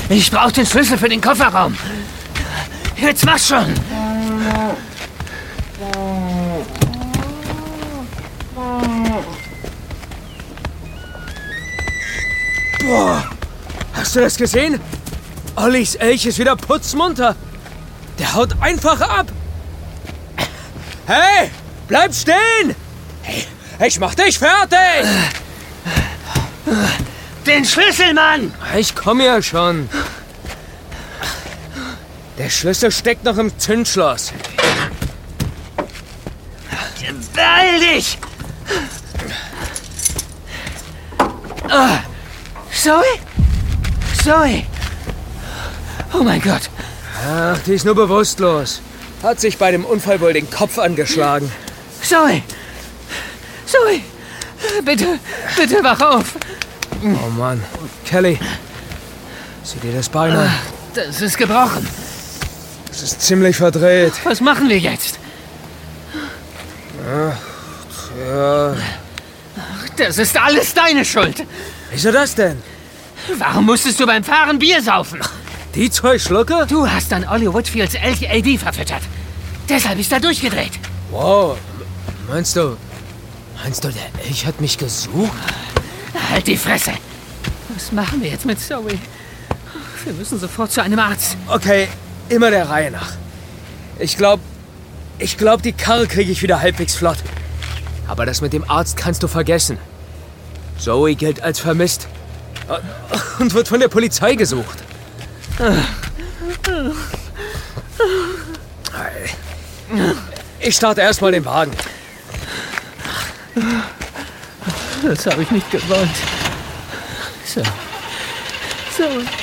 Ich brauche den Schlüssel für den Kofferraum. Jetzt mach schon. Boah, hast du das gesehen? Ollis Elch ist wieder putzmunter. Der haut einfach ab. Hey, bleib stehen! Hey, ich mach dich fertig! Den Schlüssel, Mann! Ich komm ja schon. Der Schlüssel steckt noch im Zündschloss. Beeil dich! Oh. Zoe? Zoe! Oh mein Gott! Ach, die ist nur bewusstlos. Hat sich bei dem Unfall wohl den Kopf angeschlagen. Zoe! Zoe! Bitte, bitte wach auf! Oh Mann. Kelly, sieh dir das Bein an. Das ist gebrochen. Es ist ziemlich verdreht. Was machen wir jetzt? Ja. Das ist alles deine Schuld. Wieso das denn? Warum musstest du beim Fahren Bier saufen? Die 2 Schlucke? Du hast dann Ollie Whitfields Elch AD verfüttert. Deshalb ist er durchgedreht. Wow. Meinst du, der Elch hat mich gesucht? Halt die Fresse. Was machen wir jetzt mit Zoe? Wir müssen sofort zu einem Arzt. Okay, immer der Reihe nach. Ich glaube, die Karre kriege ich wieder halbwegs flott. Aber das mit dem Arzt kannst du vergessen. Zoe gilt als vermisst. Und wird von der Polizei gesucht. Ich starte erstmal den Wagen. Das habe ich nicht gewollt. So. Zoe.